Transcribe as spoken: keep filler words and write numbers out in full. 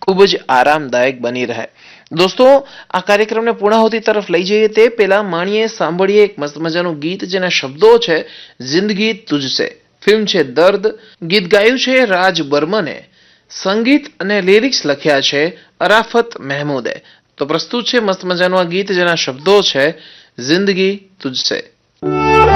ખૂબ જ આરામદાયક બની રહે। દોસ્તો, આ કાર્યક્રમને પૂર્ણાહુતિ તરફ લઈ જઈએ તે પહેલા માણીએ સાંભળીએ એક મસ્ત મજાનું ગીત જેના શબ્દો છે જિંદગી તુજસે, ફિલ્મ છે દર્દ, ગીત ગાયું છે રાજ બર્મને, સંગીત અને લિરિક્સ લખ્યા છે અરાફત મહેમૂદે। તો પ્રસ્તુત છે મસ્ત મજાનું આ ગીત જેના શબ્દો છે જિંદગી તુજસે।